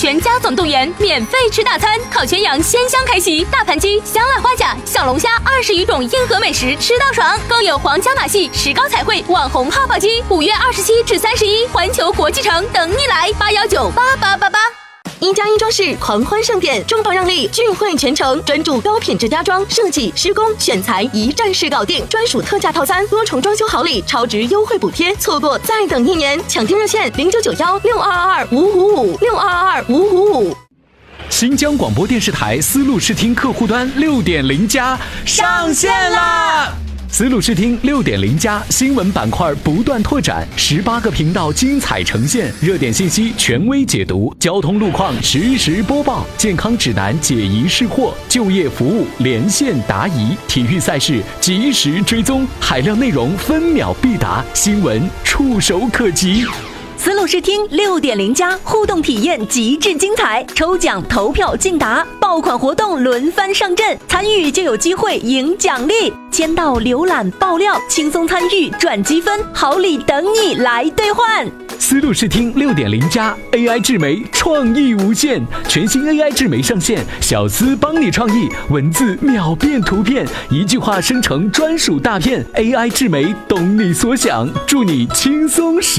全家总动员免费吃大餐，烤全羊鲜香开席，大盘鸡、香辣花甲、小龙虾20余种硬核美食吃到爽，更有皇家马戏、石膏彩绘、网红泡泡机，5月27至31，环球国际城等你来，8198888。1+1装饰狂欢盛典，中保让利，聚会全程，专注高品质家装设计、施工、选材，一站式搞定，专属特价套餐，多重装修好礼，超值优惠补贴，错过再等1年，抢订热线0991622555，6222555。 新疆广播电视台丝路视听客户端6.0+上线啦！丝路视听6.0+新闻板块不断拓展，18个频道精彩呈现，热点信息权威解读，交通路况实时播报，健康指南解疑释惑，就业服务连线答疑，体育赛事及时追踪，海量内容分秒必达，新闻触手可及。 丝路视听6.0+互动体验极致精彩，抽奖投票竞答，爆款活动轮番上阵，参与就有机会赢奖励，签到、浏览、爆料，轻松参与赚积分，好礼等你来兑换。 丝路视听6.0+ AI 智媒创意无限，全新 AI 智媒上线，小丝帮你创意，文字秒变图片，一句话生成专属大片， AI 智媒懂你所想，祝你轻松